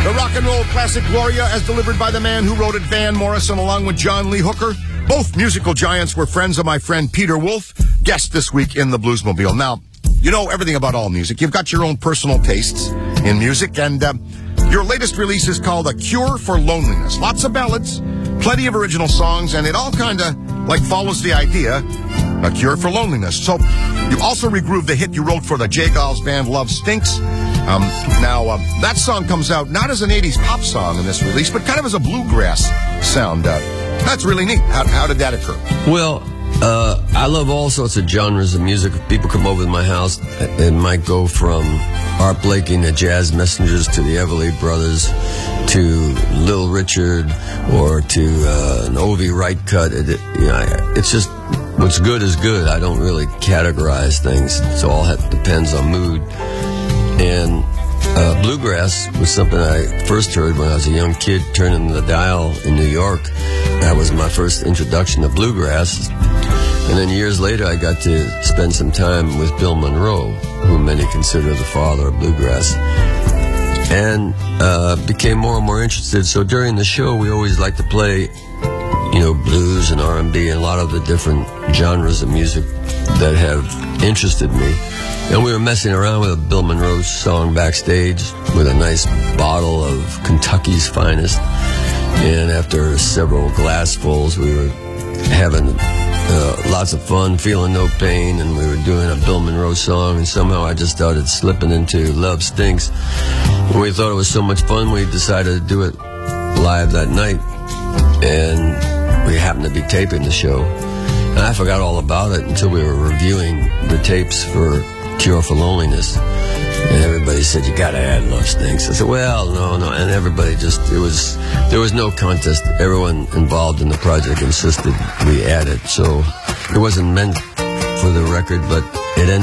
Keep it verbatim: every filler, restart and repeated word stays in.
The rock and roll classic Gloria, as delivered by the man who wrote it, Van Morrison, along with John Lee Hooker. Both musical giants were friends of my friend Peter Wolf, guest this week in the Bluesmobile. Now, you know everything about all music. You've got your own personal tastes in music, and uh, your latest release is called A Cure for Loneliness. Lots of ballads, plenty of original songs, and it all kind of like follows the idea, A Cure for Loneliness. So you also regrooved the hit you wrote for the J. Giles Band, Love Stinks. Um, now, uh, that song comes out not as an eighties pop song in this release, but kind of as a bluegrass sound. Uh, that's really neat. How, how did that occur? Well, uh, I love all sorts of genres of music. If people come over to my house, it might go from Art Blakey and the Jazz Messengers to the Everly Brothers to Little Richard or to uh, an Ovie Wright cut. It, it, you know, it's just what's good is good. I don't really categorize things. It all ha- depends on mood. And uh, bluegrass was something I first heard when I was a young kid turning the dial in New York. That was my first introduction to bluegrass. And then years later, I got to spend some time with Bill Monroe, who many consider the father of bluegrass, and uh, became more and more interested. So during the show, we always like to play, you know, blues and R and B and a lot of the different genres of music that have interested me. And we were messing around with a Bill Monroe song backstage with a nice bottle of Kentucky's Finest. And after several glassfuls, we were having uh, lots of fun, feeling no pain, and we were doing a Bill Monroe song, and somehow I just started slipping into Love Stinks. And we thought it was so much fun, we decided to do it live that night. And we happened to be taping the show. And I forgot all about it until we were reviewing the tapes for Cure for Loneliness, and everybody said, you gotta add Love Stinks. I said, well, no, no, and everybody just, it was, there was no contest. Everyone involved in the project insisted we add it, so it wasn't meant for the record, but it ended